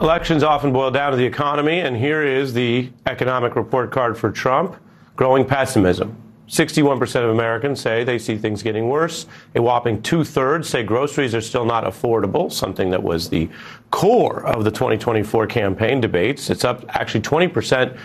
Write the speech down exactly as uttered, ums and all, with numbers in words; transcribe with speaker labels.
Speaker 1: Elections often boil down to the economy, and here is the economic report card for Trump. Growing pessimism. sixty-one percent of Americans say they see things getting worse. A whopping two-thirds say groceries are still not affordable, something that was the core of the twenty twenty-four campaign debates. It's up actually twenty percent